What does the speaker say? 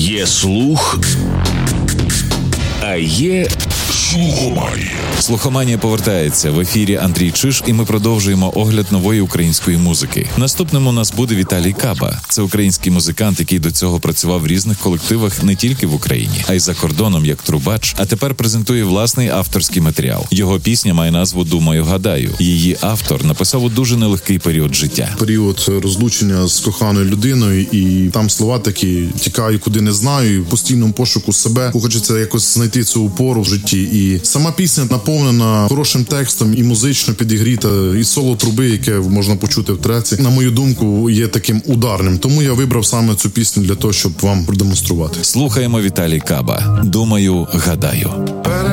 Є слух, а є слухоманія. Слухоманія повертається. В ефірі Андрій Чиж, і ми продовжуємо огляд нової української музики. Наступним у нас буде Віталій Каба. Це український музикант, який до цього працював в різних колективах не тільки в Україні, а й за кордоном як трубач, а тепер презентує власний авторський матеріал. Його пісня має назву «Думаю, гадаю». Її автор написав у дуже нелегкий період життя. Період розлучення з коханою людиною, і там слова такі: тікаю, куди не знаю, в постійному пошуку себе. Хочеться якось знайти цю опору в житті. І сама пісня наповнена хорошим текстом і музично підігріта, і соло труби, яке можна почути в треці, на мою думку, є таким ударним. Тому я вибрав саме цю пісню для того, щоб вам продемонструвати. Слухаємо Віталій Каба. «Думаю, гадаю».